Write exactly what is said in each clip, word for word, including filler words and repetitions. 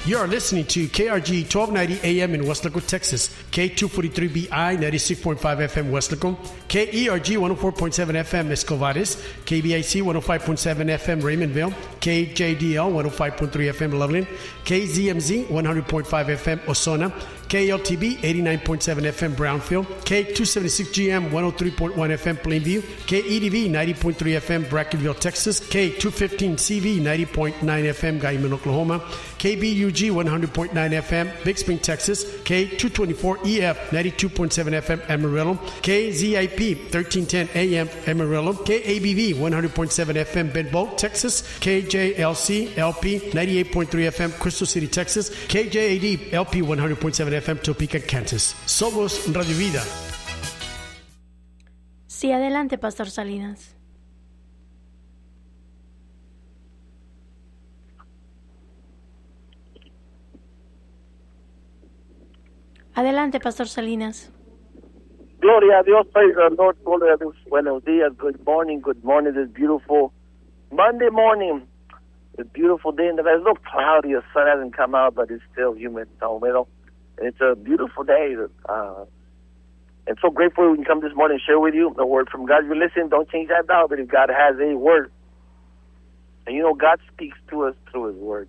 You are listening to K R G twelve ninety A M in Weslaco, Texas, K two forty-three B I ninety-six point five F M Weslaco, K E R G one oh four point seven F M Escovares, K B I C one oh five point seven F M Raymondville, K J D L one oh five point three F M Loveland, K Z M Z one hundred point five F M Ozona, K L T B eighty-nine point seven F M Brownfield, K two seventy-six G M one oh three point one F M Plainview, K E D V ninety point three F M Brackenville, Texas, K two fifteen C V ninety point nine F M Guyman, Oklahoma, K B U G one hundred point nine F M Big Spring, Texas, K two twenty-four E F ninety-two point seven F M Amarillo, K Z I P thirteen ten A M Amarillo, K A B V one hundred point seven F M Benbow, Texas, K J L C L P ninety-eight point three F M Crystal City, Texas, K J A D L P one hundred point seven F M Topeka, Kansas. Somos Radio Vida. Sí, adelante, Pastor Salinas. Adelante, Pastor Salinas. Gloria a Dios, praise the Lord, gloria a Dios. Buenos días, good morning, good morning. This beautiful Monday morning. A beautiful day in the It's a little cloudy, the sun hasn't come out, but it's still humid. So, it's a beautiful day. Uh, and so grateful we can come this morning and share with you the word from God. If you listen, don't change that dial, but if God has a word. And you know, God speaks to us through his word.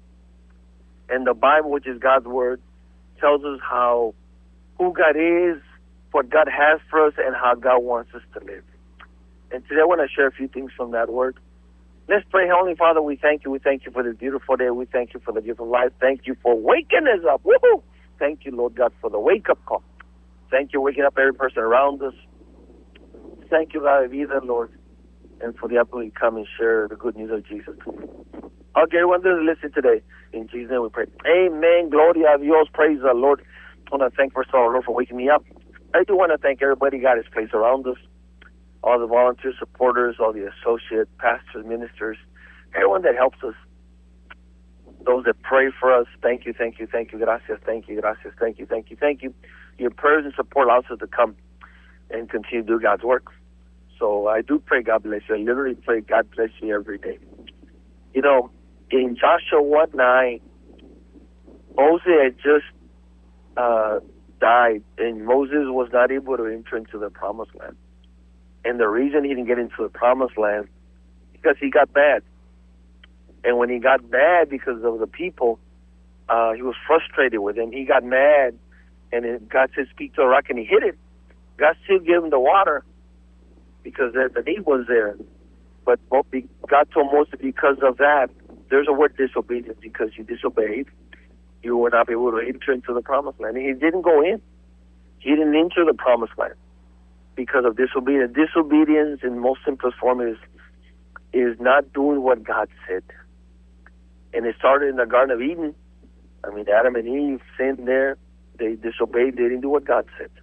And the Bible, which is God's word, tells us how, who God is, what God has for us, and how God wants us to live. And today I want to share a few things from that word. Let's pray. Heavenly Father, we thank you. We thank you for this beautiful day. We thank you for the gift of life. Thank you for waking us up. Woo-hoo! Thank you, Lord God, for the wake-up call. Thank you for waking up every person around us. Thank you, God, Vida, Lord, and for the opportunity to come and share the good news of Jesus. Okay, everyone that is listening today, in Jesus' name we pray. Amen. Gloria a Dios. Praise the Lord. I want to thank, first of all, Lord, for waking me up. I do want to thank everybody God has placed around us, all the volunteer supporters, all the associate pastors, ministers, everyone that helps us, those that pray for us. Thank you, thank you, thank you. Gracias, thank you, gracias, thank you, thank you, thank you. Your prayers and support allows us to come and continue to do God's work. So I do pray God bless you. I literally pray God bless you every day. You know, in Joshua one nine, Moses had just uh, died, and Moses was not able to enter into the promised land. And the reason he didn't get into the promised land, because he got mad. And when he got mad because of the people, uh, he was frustrated with them. He got mad, and it, God said, speak to a rock, and he hit it. God still gave him the water because the, the need was there. But God told Moses, because of that, there's a word disobedience. Because you disobeyed, you were not able to enter into the promised land. And he didn't go in. He didn't enter the promised land because of disobedience. Disobedience, in most simplest form, is, is not doing what God said. And it started in the Garden of Eden. I mean, Adam and Eve sinned there. They disobeyed. They didn't do what God said.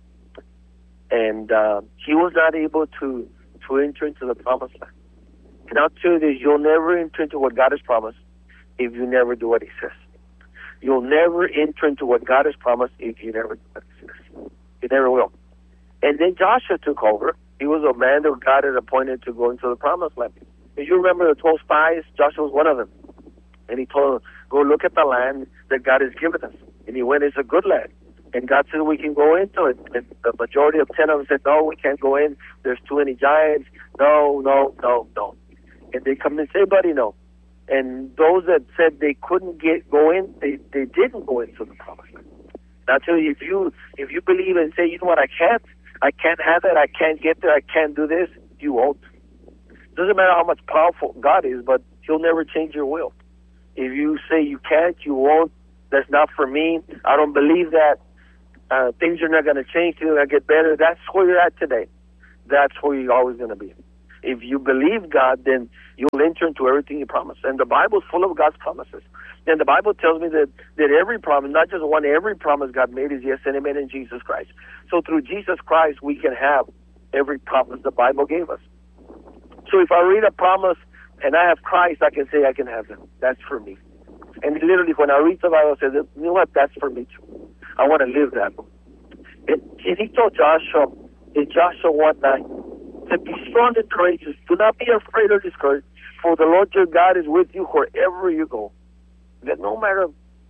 And uh, he was not able to, to enter into the promised land. And I'll tell you this, you'll never enter into what God has promised if you never do what he says. You'll never enter into what God has promised if you never do what he says. You never will. And then Joshua took over. He was a man that God had appointed to go into the promised land. If you remember the twelve spies, Joshua was one of them. And he told them, go look at the land that God has given us. And he went, it's a good land. And God said, we can go into it. And the majority of ten of them said, no, we can't go in. There's too many giants. No, no, no, no. And they come and say, buddy, no. And those that said they couldn't get go in, they, they didn't go into the promised land. And I tell you, if you if you believe and say, you know what, I can't, I can't have it, I can't get there, I can't do this, you won't. Doesn't matter how much powerful God is, but he'll never change your will. If you say you can't, you won't, that's not for me, I don't believe that, uh, things are not going to change, things are going to get better, that's where you're at today. That's where you're always going to be. If you believe God, then you'll enter into everything he promised. And the Bible is full of God's promises. And the Bible tells me that, that every promise, not just one, every promise God made is yes and amen in Jesus Christ. So through Jesus Christ, we can have every promise the Bible gave us. So if I read a promise and I have Christ, I can say I can have them. That's for me. And literally, when I read the Bible, I say, you know what, that's for me too. I want to live that. And he told Joshua, in Joshua one nine, to be strong and courageous. Do not be afraid or discouraged, for the Lord your God is with you wherever you go. That no matter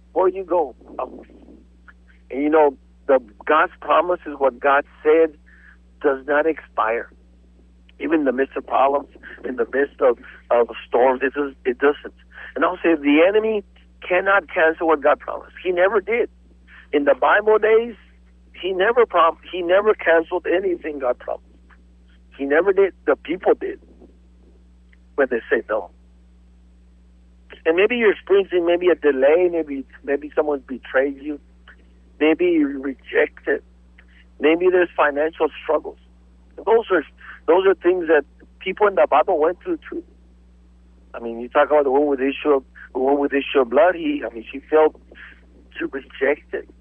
where you go, up. And you know, the God's promises, what God said, does not expire. Even in the midst of problems, in the midst of, of storms, it, does, it doesn't. And I'll say the enemy cannot cancel what God promised. He never did. In the Bible days, he never prom- he never canceled anything God promised. He never did. The people did when they say no. And maybe you're experiencing maybe a delay, maybe maybe someone betrayed you, maybe you're rejected, maybe there's financial struggles. Those are those are things that people in the Bible went through too. I mean, you talk about the woman with the issue of the woman with the issue of blood. He, I mean, she felt rejected.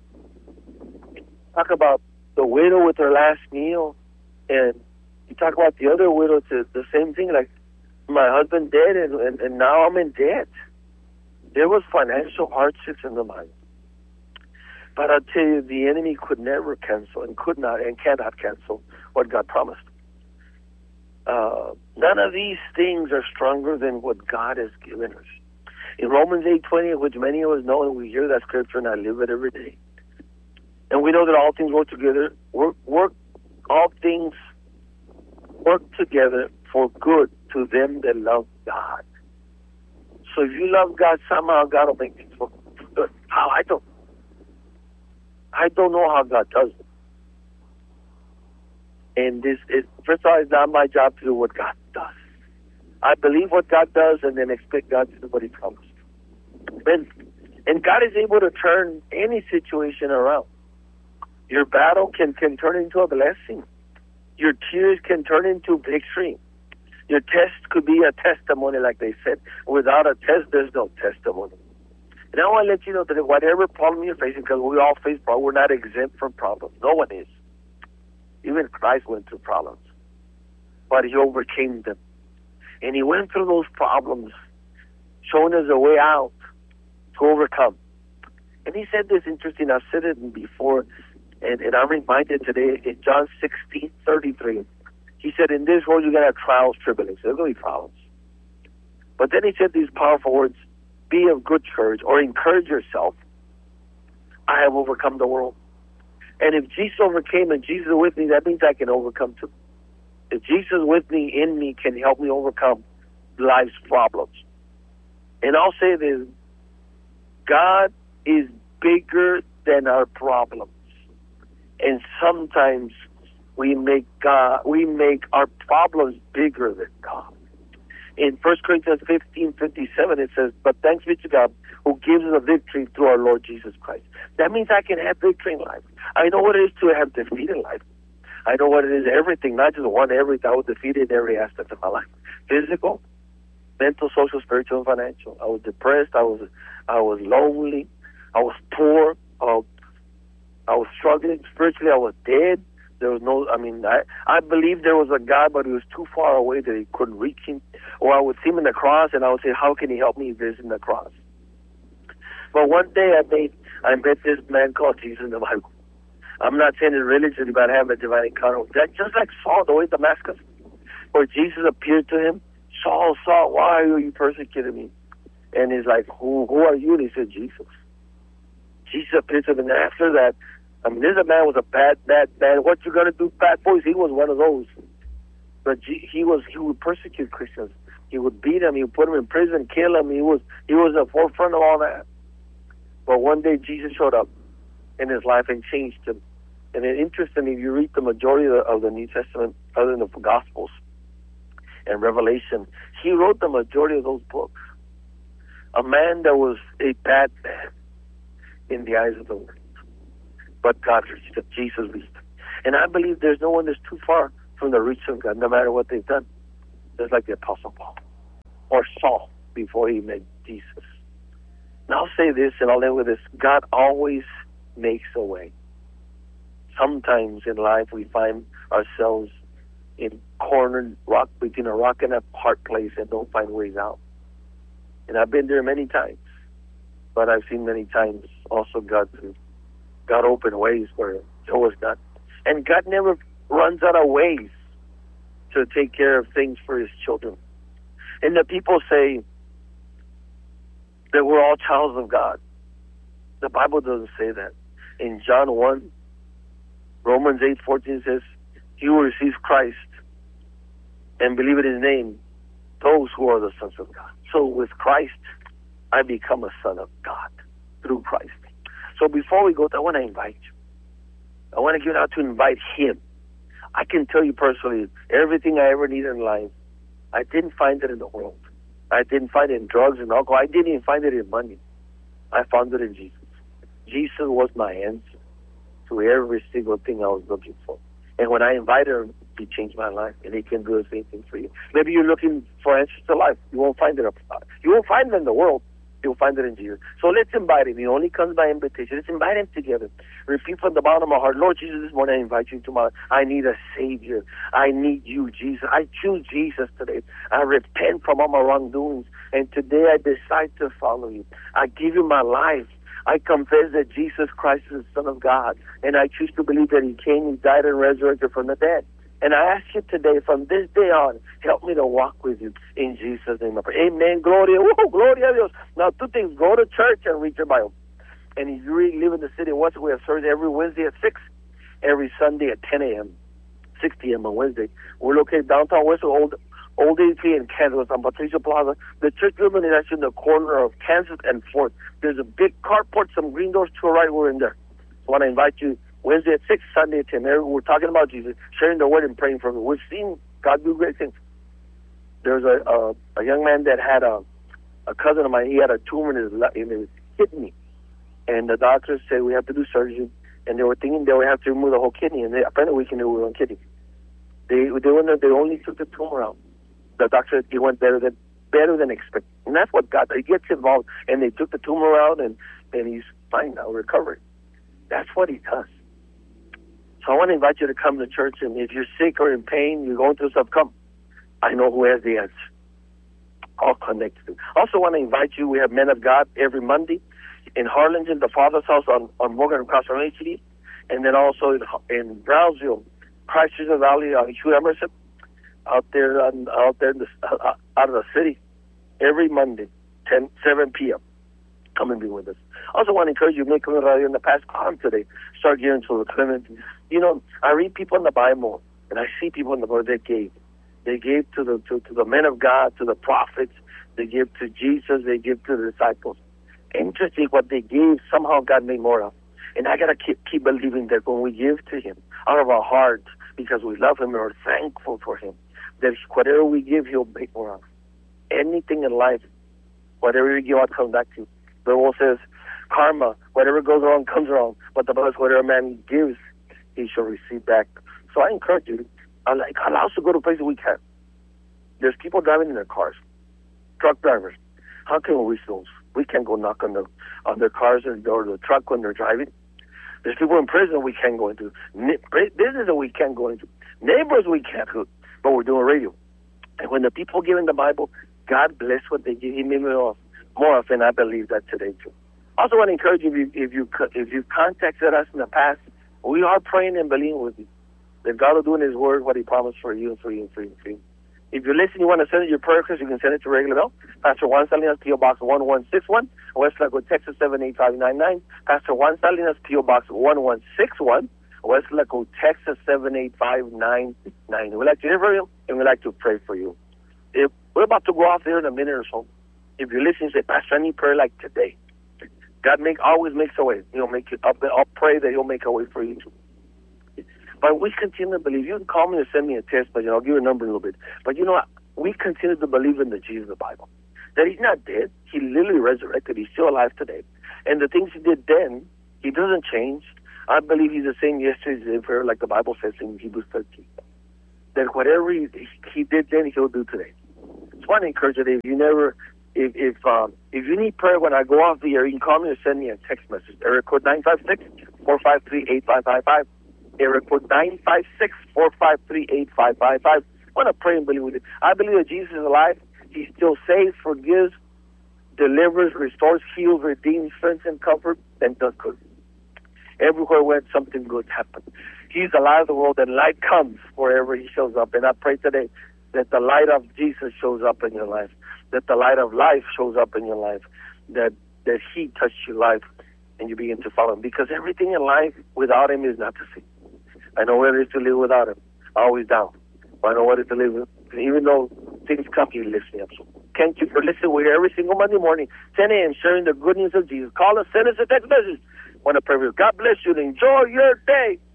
Talk about the widow with her last meal, and you talk about the other widow. To the same thing, like my husband dead, and, and and now I'm in debt. There was financial hardships in the Bible. But I'll tell you, the enemy could never cancel and could not and cannot cancel what God promised. Uh, none of these things are stronger than what God has given us. In Romans eight twenty, which many of us know, and we hear that scripture and I live it every day. And we know that all things work together, work, work, all things work together for good to them that love God. So if you love God, somehow God will make things work good. How? I don't. I don't know how God does it. And this is, first of all, it's not my job to do what God does. I believe what God does and then expect God to do what He promised. And, and God is able to turn any situation around. Your battle can, can turn into a blessing. Your tears can turn into victory. Your test could be a testimony, like they said. Without a test, there's no testimony. And I want to let you know that whatever problem you're facing, because we all face problems, we're not exempt from problems. No one is. Even Christ went through problems. But He overcame them. And He went through those problems, showing us a way out to overcome. And He said this interesting, I've said it before, and, and I'm reminded today in John sixteen thirty-three. He said, in this world you're going to have trials, tribulations. There's going to be problems. But then He said these powerful words, be of good courage, or encourage yourself. I have overcome the world. And if Jesus overcame and Jesus is with me, that means I can overcome too. If Jesus is with me, in me, can help me overcome life's problems. And I'll say this, God is bigger than our problems. And sometimes we make God, we make our problems bigger than God. In First Corinthians fifteen fifty-seven, it says, but thanks be to God who gives us a victory through our Lord Jesus Christ. That means I can have victory in life. I know what it is to have defeat in life. I know what it is, everything, not just one, everything. I was defeated in every aspect of my life. Physical, mental, social, spiritual, and financial. I was depressed. I was I was lonely. I was poor. Uh, I was struggling spiritually. I was dead. There was no, I mean, I, I believed there was a God, but He was too far away that He couldn't reach Him. Or I would see Him in the cross, and I would say, how can He help me visit the cross? But one day I made, I met this man called Jesus in the Bible. I'm not saying it's religion about having a divine encounter. That just like Saul, the way in Damascus, where Jesus appeared to him, Saul, Saul, why are you persecuting me? And he's like, who, who are you? And he said, Jesus. Jesus appeared to him, and after that, I mean, this man was a bad, bad, bad. What you gonna do, bad boys? He was one of those. But he was, he would persecute Christians. He would beat them. He would put them in prison, kill them. He was, he was at the forefront of all that. But one day Jesus showed up in his life and changed him. And it's interesting, if you read the majority of the, of the New Testament, other than the Gospels and Revelation, he wrote the majority of those books. A man that was a bad man in the eyes of the world. But God reached him. Jesus reached him. And I believe there's no one that's too far from the reach of God, no matter what they've done. Just like the Apostle Paul or Saul before he met Jesus. And I'll say this, and I'll end with this. God always makes a way. Sometimes in life we find ourselves in cornered rock, between a rock and a hard place, and don't find ways out. And I've been there many times. But I've seen many times also God through God opened ways where there was not. And God never runs out of ways to take care of things for His children. And the people say that we're all childs of God. The Bible doesn't say that. In John one, Romans eight fourteen says, he who receives Christ and believe in his name, those who are the sons of God. So with Christ, I become a son of God through Christ. So before we go, I want to invite you. I want to give it out to invite him. I can tell you personally, everything I ever needed in life, I didn't find it in the world. I didn't find it in drugs and alcohol. I didn't even find it in money. I found it in Jesus. Jesus was my answer to every single thing I was looking for. And when I invited him, he changed my life, and he can do the same thing for you. Maybe you're looking for answers to life. You won't find it. You won't find it in the world. You'll find it in Jesus. So let's invite him. He only comes by invitation. Let's invite him together. Repeat from the bottom of my heart, Lord Jesus, this morning I invite you to my, I need a Savior. I need you, Jesus. I choose Jesus today. I repent from all my wrongdoings, and today I decide to follow you. I give you my life. I confess that Jesus Christ is the Son of God, and I choose to believe that he came, he died, and resurrected from the dead. And I ask you today, from this day on, help me to walk with you. In Jesus' name I pray. Amen. Gloria. Woo, gloria a Dios. Now, two things. Go to church and read your Bible. And if you really live in the city of West, we have service every Wednesday at six, every Sunday at ten a.m., six p.m. on Wednesday. We're located downtown West, Old Old A T in Kansas, on Patricia Plaza. The church building is actually in the corner of Kansas and fourth. There's a big carport, some green doors to the right. We're in there. So I want to invite you Wednesday at six, Sunday at ten. We're talking about Jesus, sharing the word and praying for him. We've seen God do great things. There's a a, a young man that had a a cousin of mine. He had a tumor in his, in his kidney, and the doctors said we have to do surgery. And they were thinking they would have to remove the whole kidney, and they, apparently we can do one kidney. They they went there, they only took the tumor out. The doctor said it went better than better than expected, and that's what God. He gets involved, and they took the tumor out, and and he's fine now, recovered. That's what he does. So I want to invite you to come to church, and if you're sick or in pain, you're going through stuff, come. I know who has the answer. I'll connect you. I also want to invite you. We have Men of God every Monday in Harlingen, the Father's House on, on Morgan across from H D, and then also in, in Brownsville, Christ Jesus Valley, uh, Hugh Emerson, out there, on, out there in the, uh, out of the city, every Monday, ten, seven p.m. Come and be with us. I also want to encourage you, make Radio in the past, come today. Start giving to the Clement. You know, I read people in the Bible, and I see people in the Bible that gave. They gave to the to, to the men of God, to the prophets. They give to Jesus. They give to the disciples. Interesting, what they gave, somehow God made more of. And I got to keep, keep believing that when we give to him out of our heart, because we love him and are thankful for him, that whatever we give, he'll make more of. Anything in life, whatever you give out, comes back to you. The Bible says, karma, whatever goes wrong, comes wrong. But the Bible says, whatever man gives, he shall receive back. So I encourage you, I like, allow us to go to places we can. There's people driving in their cars, truck drivers. How can we reach those? We can't go knock on, the, on their cars or the truck when they're driving. There's people in prison we can't go into. Business that we can't go into. Neighbors we can't go. But we're doing radio. And when the people give in the Bible, God bless what they give. He made me off. More often, I believe that today too. I also want to encourage you, if you if you if you've contacted us in the past, we are praying and believing with you that God will do in His Word what He promised for you and for you and for you and for you. If you listen, you want to send your prayer request, you can send it to regular mail. Pastor Juan Salinas, P O Box one one six one, West Lakewood, Texas seven eight five nine nine. Pastor Juan Salinas, P O Box one one six one, West Lakewood, Texas seven eight five nine nine. We'd like to hear from you, and we'd like to pray for you. If we're about to go off there in a minute or so. If you listen, say, Pastor, I need prayer like today. God make always makes a way. He'll make it up. I'll pray that He'll make a way for you too. But we continue to believe. You can call me or send me a text, but you know, I'll give you a number in a little bit. But you know what? We continue to believe in the Jesus of the Bible. That He's not dead. He literally resurrected. He's still alive today. And the things He did then, He doesn't change. I believe He's the same yesterday, today, forever, like the Bible says in Hebrews thirteen. That whatever He, he did then, He'll do today. Just want to encourage you that if you never... If if um, if you need prayer when I go off the air, you can call me or send me a text message. Area code nine five six, four five three, eight five five five. Area code nine five six, four five three, eight five five five. I want to pray and believe with it. I believe that Jesus is alive. He still saves, forgives, delivers, restores, heals, redeems, strengthens, comfort, and does good. Everywhere where something good happens. He's the light of the world, and light comes wherever He shows up. And I pray today that the light of Jesus shows up in your life. That the light of life shows up in your life, that that He touched your life, and you begin to follow him. Because everything in life without him is not the same. I know what it is to live without him. Always down. But I know what it is to live with. Even though things come, he lifts me up. So thank you for listening. We're here every single Monday morning, ten a.m., sharing the good news of Jesus. Call us, send us a text message. Want to pray with you. God bless you and enjoy your day.